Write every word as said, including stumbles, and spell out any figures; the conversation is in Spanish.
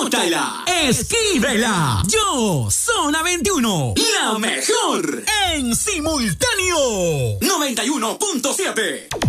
Anótala, escríbela. Yo, Zona veintiuno, la mejor en simultáneo. noventa y uno punto siete.